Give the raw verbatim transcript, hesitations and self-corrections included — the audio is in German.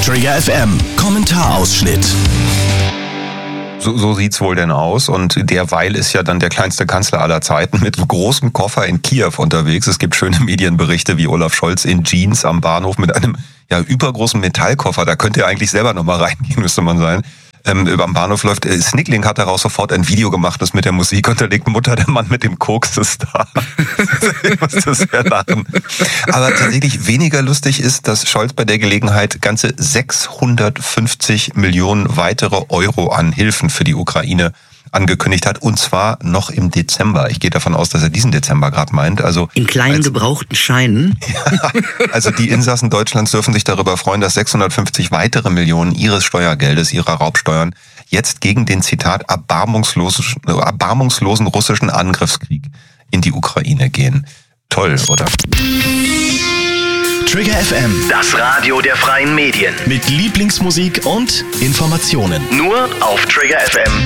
Trigger F M, Kommentarausschnitt. So, so sieht's wohl denn aus. Und derweil ist ja dann der kleinste Kanzler aller Zeiten mit großem Koffer in Kiew unterwegs. Es gibt schöne Medienberichte, wie Olaf Scholz in Jeans am Bahnhof mit einem ja übergroßen Metallkoffer. Da könnte er eigentlich selber nochmal reingehen, müsste man sein. Ähm, am Bahnhof läuft, äh, Snicklink hat daraus sofort ein Video gemacht, das mit der Musik unterlegt. Mutter, der Mann mit dem Koks ist da. Ich muss das ja lachen. Aber tatsächlich weniger lustig ist, dass Scholz bei der Gelegenheit ganze sechshundertfünfzig Millionen weitere Euro an Hilfen für die Ukraine angekündigt hat, und zwar noch im Dezember. Ich gehe davon aus, dass er diesen Dezember gerade meint. Also in kleinen als, gebrauchten Scheinen. Ja, also die Insassen Deutschlands dürfen sich darüber freuen, dass sechshundertfünfzig weitere Millionen ihres Steuergeldes, ihrer Raubsteuern, jetzt gegen den, Zitat, erbarmungslosen, erbarmungslosen russischen Angriffskrieg in die Ukraine gehen. Toll, oder? Trigger F M, das Radio der freien Medien. Mit Lieblingsmusik und Informationen. Nur auf trigger f m